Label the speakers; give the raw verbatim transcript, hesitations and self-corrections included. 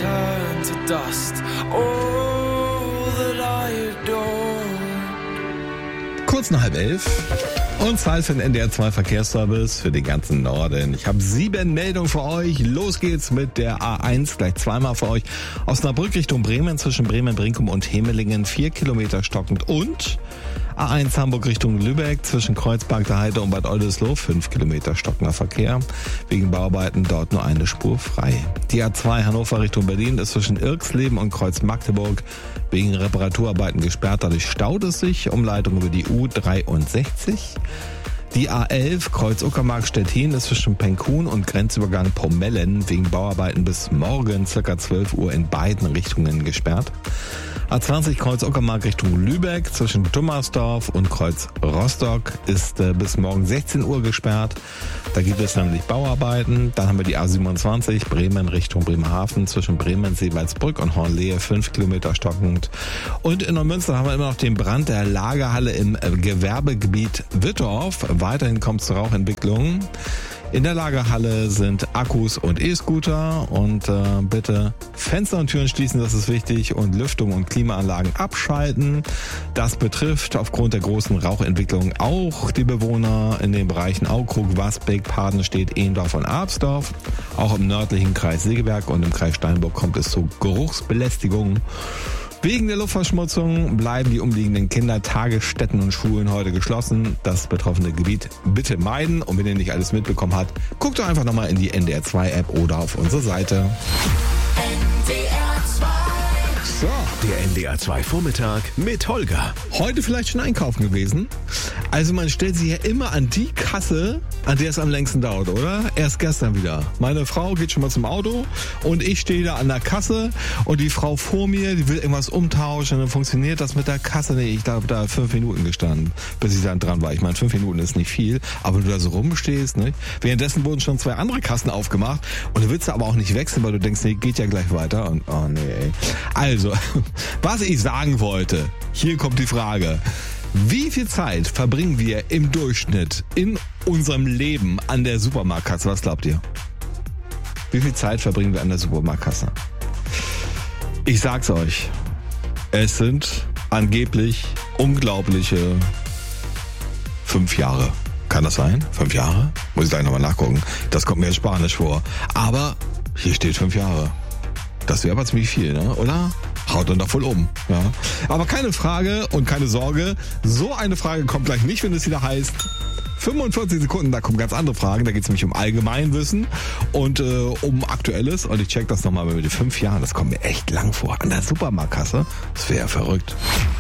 Speaker 1: turn to dust. All that I adore.
Speaker 2: Kurz nach halb elf und Zeit für den N D R zwei Verkehrsservice für den ganzen Norden. Ich habe sieben Meldungen für euch. Los geht's mit der A eins, gleich zweimal für euch. Osnabrück Richtung Bremen zwischen Bremen-Brinkum und Hemelingen vier Kilometer stockend und A eins Hamburg Richtung Lübeck zwischen Kreuzberg der Heide und Bad Oldesloe fünf Kilometer stockender Verkehr. Wegen Bauarbeiten dort nur eine Spur frei. Die A zwei Hannover Richtung Berlin ist zwischen Irksleben und Kreuz Magdeburg wegen Reparaturarbeiten gesperrt. Dadurch staut es sich. Umleitung über die U dreiundsechzig. Die A elf Kreuz Uckermark Stettin ist zwischen Penkhuhn und Grenzübergang Pomellen wegen Bauarbeiten bis morgen ca. zwölf Uhr in beiden Richtungen gesperrt. A zwanzig Kreuz Uckermark Richtung Lübeck zwischen Dummersdorf und Kreuz Rostock ist äh, bis morgen sechzehn Uhr gesperrt. Da gibt es nämlich Bauarbeiten. Dann haben wir die A siebenundzwanzig Bremen Richtung Bremerhaven zwischen Bremen, Seewaldsbrück und Hornlehe fünf Kilometer stockend. Und in Neumünster haben wir immer noch den Brand der Lagerhalle im äh, Gewerbegebiet Wittorf. Weiterhin kommt es zu Rauchentwicklungen. In der Lagerhalle sind Akkus und E-Scooter und äh, bitte Fenster und Türen schließen, das ist wichtig, und Lüftung und Klimaanlagen abschalten. Das betrifft aufgrund der großen Rauchentwicklung auch die Bewohner in den Bereichen Aukrug, Wasbeck, Padenstedt, Ehendorf und Arpsdorf. Auch im nördlichen Kreis Segeberg und im Kreis Steinburg kommt es zu Geruchsbelästigungen. Wegen der Luftverschmutzung bleiben die umliegenden Kindertagesstätten und Schulen heute geschlossen. Das betroffene Gebiet bitte meiden. Und wenn ihr nicht alles mitbekommen habt, guckt doch einfach nochmal in die N D R zwei App oder auf unsere Seite.
Speaker 3: N D R zwei.
Speaker 2: So,
Speaker 4: Der N D R zwei Vormittag mit Holger.
Speaker 2: heute vielleicht schon einkaufen gewesen. Also man stellt sich ja immer an die Kasse, an der es am längsten dauert, oder? Erst gestern wieder. Meine Frau geht schon mal zum Auto und ich stehe da an der Kasse und die Frau vor mir, die will irgendwas umtauschen, dann funktioniert das mit der Kasse nicht. Ich habe da fünf Minuten gestanden, bis ich dann dran war. Ich meine, fünf Minuten ist nicht viel, aber wenn du da so rumstehst, ne? Währenddessen wurden schon zwei andere Kassen aufgemacht und du willst da aber auch nicht wechseln, weil du denkst, nee, geht ja gleich weiter und oh nee, ey. Also, was ich sagen wollte, hier kommt die Frage. Wie viel Zeit verbringen wir im Durchschnitt in unserem Leben an der Supermarktkasse? Was glaubt ihr? Wie viel Zeit verbringen wir an der Supermarktkasse? Ich sag's euch. Es sind angeblich unglaubliche fünf Jahre. Kann das sein? Fünf Jahre? Muss ich gleich nochmal nachgucken. Das kommt mir in Spanisch vor. Aber hier steht fünf Jahre. Das wäre aber ziemlich viel, ne? Oder? Haut dann doch voll um. Ja. Aber keine Frage und keine Sorge, so eine Frage kommt gleich nicht, wenn es wieder heißt fünfundvierzig Sekunden, da kommen ganz andere Fragen, da geht es nämlich um Allgemeinwissen und äh, um Aktuelles. Und ich check das nochmal mit den fünf Jahren, das kommt mir echt lang vor. An der Supermarktkasse, das wäre ja verrückt.